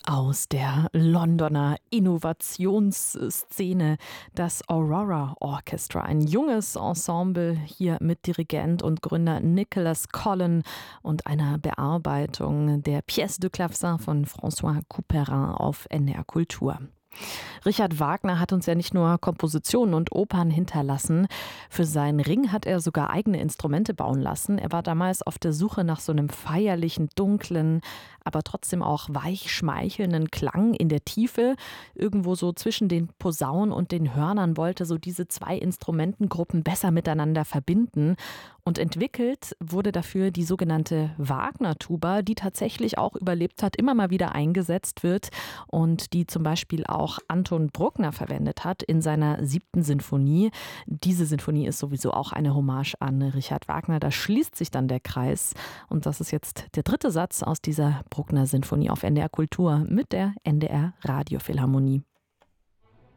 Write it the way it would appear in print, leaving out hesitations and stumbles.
Aus der Londoner Innovationsszene das Aurora Orchestra, ein junges Ensemble, hier mit Dirigent und Gründer Nicolas Collen und einer Bearbeitung der Pièce de Clavecin von François Couperin auf NDR Kultur. Richard Wagner hat uns ja nicht nur Kompositionen und Opern hinterlassen. Für seinen Ring hat er sogar eigene Instrumente bauen lassen. Er war damals auf der Suche nach so einem feierlichen, dunklen, aber trotzdem auch weich schmeichelnden Klang in der Tiefe. Irgendwo so zwischen den Posaunen und den Hörnern wollte so diese zwei Instrumentengruppen besser miteinander verbinden. Und entwickelt wurde dafür die sogenannte Wagner-Tuba, die tatsächlich auch überlebt hat, immer mal wieder eingesetzt wird und die zum Beispiel auch Anton Bruckner verwendet hat in seiner 7. Sinfonie. Diese Sinfonie ist sowieso auch eine Hommage an Richard Wagner. Da schließt sich dann der Kreis. Und das ist jetzt der 3. Satz aus dieser Bruckner-Sinfonie auf NDR Kultur mit der NDR Radiophilharmonie.